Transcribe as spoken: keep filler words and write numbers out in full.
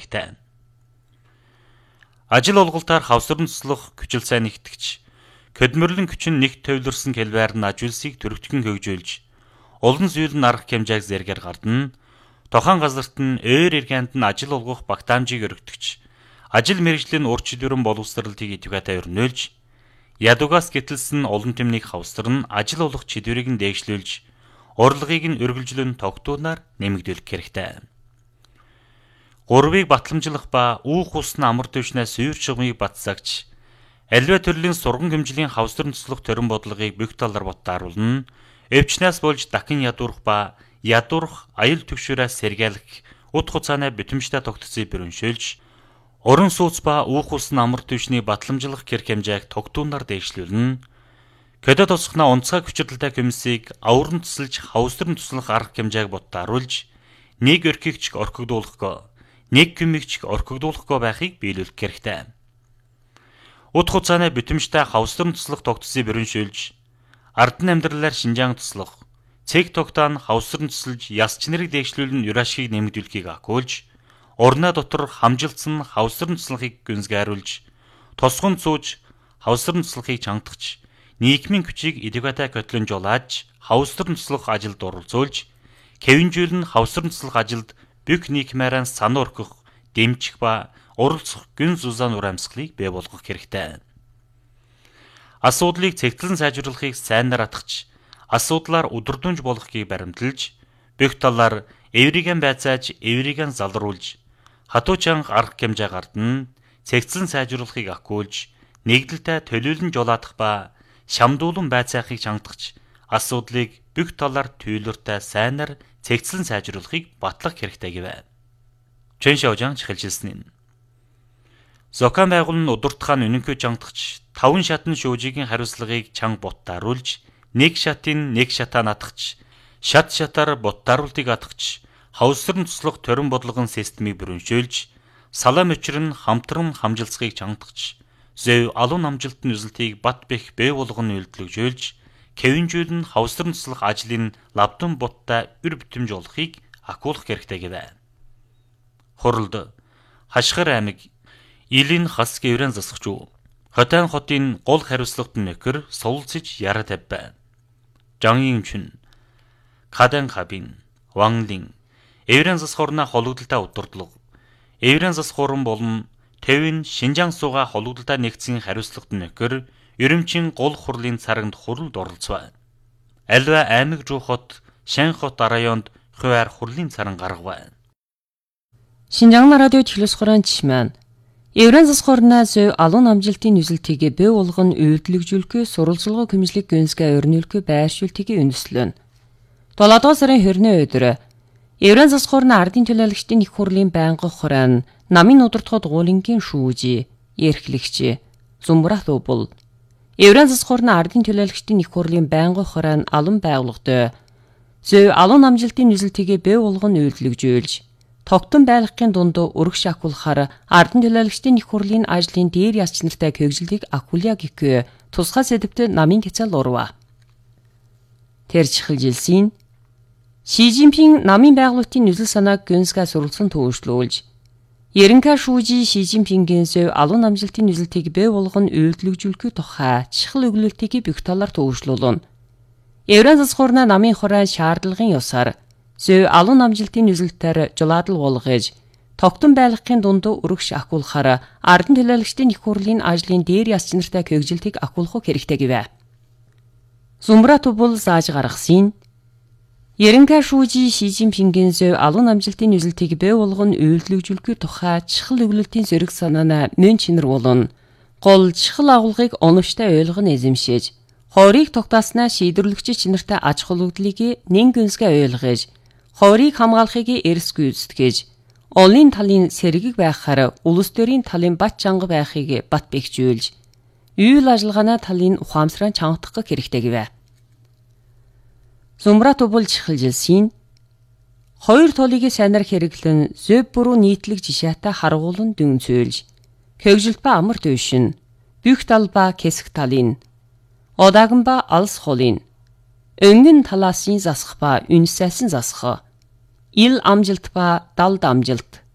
хэрэгтэй. Ажил олголтоор хавсран туслах хүчил сайн нэгтгэж, көдмөрлөн хүчин нэг төвлөрсөн хэлбээр нь ажилсыг төрөгтгөн хөгжүүлж, олон зүйл нь арга хэмжээг зэргээр гардна. Тохон газарт нь өөр эргэнт нь ажил олгох багтаамжийг өргөтгч, ажил мэргэжлийн ур чадварын боловсролтыг идэвхтэй өрнөөлж, ядугаас гэтэлсэн олон түмнийг хавсран ажил олох чадварыг нь дээгшлүүлж, урлагийг нь өргөлжлөн тогтуунаар нэмэгдүүлэх хэрэгтэй. Гурвыг батламжлах ба үүх усны амар түвшнээс сүйр чигмыг батсагч, аливаа төрлийн сурган хэмжлийн хавсран туслах төрөн бодлогыг бүх талаар боттааруулна. Өвчнээс болж дахин ядуурах ба ядуурах аюул төвшөрөөс сэргийлэх ут хуцааны битэмжтэй тогтцыг бүрэншүүлж, уран сууц ба үүх усны амар түвшний батламжлах гэр хэмжээг тогтуунаар дээгшлүүлнэ. Көдө тосхноо онцгой хүчирдэлтэй комиссийг авран тусалж хавсран туслах арга хэмжээг боттааруулж, нэг өрхийгч орхигдуулахгүй, нэг гүмигч орхигдуулахгүй байхыг биелүүлэх хэрэгтэй. Ут хуцааны битэмжтэй хавсран туслах тогтцыг бүрэншүүлж, ардын амьдралаар шинжаан туслах, цэг тогтоон хавсран тусалж яс чинэрийг дээгшлүүлэн юрашгийг нэмэгдүүлэхийг акуулж, урнаа дотор хамжилтсан хавсран туслахыг гүнзгийруулж, тосгон цууж хавсран туслахыг чангадагч, нийгмийн хүчийг идэвхтэй көтлөн жолааж хавсран туслах ажилд оролцуулж, хэвэнжүүлэн хавсран туслах ажилд бүх нийгмээрээ санаа өргөх, дэмжих ба оролцох гүн зузаан ур амьсгалыг бий болгох хэрэгтэй. Асуудлыг цэгцлэн сайжруулахыг сайнаар атгах, асуудлаар өдөрдөнж болохыг баримталж, бүх талаар эврийгэн байцааж, эврийгэн залруулж, хатуу чанга арга хэмжээ гардна, цэгцлэн сайжруулахыг акуулж, нэгдэлтэй төлөөлөн жолоодох ба шамдуулан байцаахыг чангадагч, асуудлыг бүх талаар түййлөртэй сайнаар цэгцлэн сайжруулахыг батлах хэрэгтэй гэв. Чөн шавжаан чихэлжилсэн нь. Зокан байгуулн удирдахаан үнэнхүй чангадагч, таван шатны шүүжигийн хариуцлагыг чанга боттааруулж, нэг шатын нэг шатаа натгч, шат шатаар боттааруултыг атгч, хавсран туслах төрөн бодлогын системийг бүрэншүүлж, салаам өчрөн хамтран хамжилцгийг чангадагч, зөв алуун амжилтын үзэлтийг бат бэх бий болгоно үйлдэлжүүлж, хэвэнжүүлэн хавсран туслах ажлын лавдан буттай үр бүтэмж олохыг акуулах хэрэгтэй гэв. Хуралд Хашгир аймаг Илин хас гэврэн засагч уу. Хотын хотын гол хариуцлагт нөхөр суулцж яра тавь. Жангийн чин Кадан хабин Ванлин эврэн засхорна хологдолтой удирдлага. Эврэн засхорн болон Тэвэн Шинжаан сууга хологдолтой нэгдсэн хариуцлагт нөхөр Ерөмчин гол хурлын царагт хуралд оролцов. Альва аймаг руу хот Шанхот районд хуваар хурлын царан гаргав. Шинжаан радио телевизхорон чимэн эврэн засхорна зөв алуун амжилтын үзэлтийг бий болгон үйлдэлжүүлэхээ сурвалжлагын хэмжлэг гүнзгий өрнүүлэхээ байршуултыг үндэслэн. долоодугаар сарын хорины өдөр эврэн засхорна ардын төлөөлөгчдийн их хурлын байнгын хорон намын удирдахад гуулингийн шүүжи, эрхлэгч, Зумбрат бол эврэн засхорна ардын төлөөлөгчдийн их хурлын байнгын хорон алан байгууллагад зөв алуун амжилтын үзэлтийг бий болгон үйлдэлжүүлж, тогтон байлгахын дунд өргөш акуулахаар ардын төлөөлөгчдийн их хурлын ажлын дээр яс чинартай хөгжлийг акуулъя гэх тусгай сэдвт намын хязгаал урва. Тэр чихэлжилсэн Ши Жинпин намын байгуулалтын нүзэл санааг гүнзгий сурвалжсан төвөшлүүлж, Ерөнхий шүүжи Ши Жинпингийн зөв алуун амжилтын үзэлтийг бий болгон үйлдэлжүүлэхээ тухай чихэл өгүүлэлтийг бүх талаар төвөшлүүлнэ. Эврэн засхорна намын хорон шаардлагын ёсоор зөв алуун амжилтын үзэлтээр жолоодол болгож, тогтон байлгахын дунд өргөш акуулахаар ардын төлөөлөгчдийн их хурлын ажлын дээр яс чинартай хөгжилтийг акуулах хэрэгтэй гэв. Зумбрат бол зааж гаргасан Ерөнхий шүүжи Ши Жинпингийн зөв алуун амжилтын үзэлтийг бий болгон үйлдэлжүүлэхээ тухай чихэл өгүүлэлтийн зэрэг санаана мөн чинэр болон гол чихэл агуулгыг оновчтой ойлгон эзэмшиж, хойрыг тогтоосноо шийдвэрлэгч чинартай аж холбогдлыг нэн гүнзгий ойлгож, хойрыг хамгаалахыг эрсгүй үздэгэж, олон талын сэргийг байхаар улс төрийн талын бат чанга байхыг бат бэхжүүлж, үйл ажиллагааны талын ухаамсараа чангадах хэрэгтэй гэв. Зумбрат бол чихэлжилсэн хоёр толыг сайнаар хэрэглэн зөв буруу нийтлэг жишээтэй харгуулан дүнцүүлж, хөгжилт ба амар дэвшин, бүх тал ба хэсэг талын, одааган ба алс холын, өнгөн талаасын засах ба үнсайсан засах, ил амжилт ба далд амжилт,